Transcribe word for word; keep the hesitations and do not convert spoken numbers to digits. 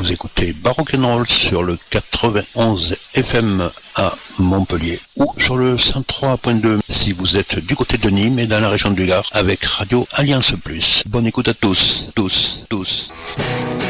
Vous écoutez Barock'n'Roll sur le quatre-vingt-onze F M à Montpellier ou sur le cent trois point deux si vous êtes du côté de Nîmes et dans la région du Gard avec Radio Alliance Plus. Bonne écoute à tous, tous, tous.